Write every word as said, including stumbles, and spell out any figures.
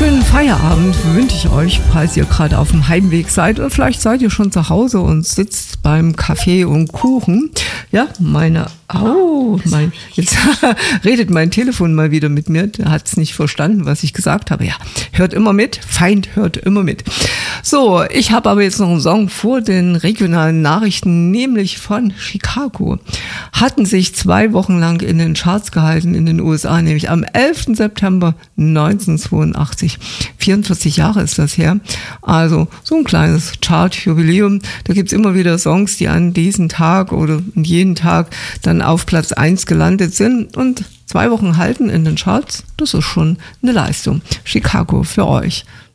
Schönen Feierabend wünsche ich euch, falls ihr gerade auf dem Heimweg seid oder vielleicht seid ihr schon zu Hause und sitzt beim Kaffee und Kuchen. Ja, meine, oh, mein, jetzt redet mein Telefon mal wieder mit mir, der hat es nicht verstanden, was ich gesagt habe. Ja, hört immer mit, Feind hört immer mit. So, ich habe aber jetzt noch einen Song vor den regionalen Nachrichten, nämlich von Chicago. Hatten sich zwei Wochen lang in den Charts gehalten in den U S A, nämlich am elften September neunzehnhundertzweiundachtzig. vierundvierzig Jahre ist das her. Also so ein kleines Chart-Jubiläum. Da gibt's immer wieder Songs, die an diesem Tag oder jeden Tag dann auf Platz eins gelandet sind und zwei Wochen halten in den Charts. Das ist schon eine Leistung. Chicago für euch.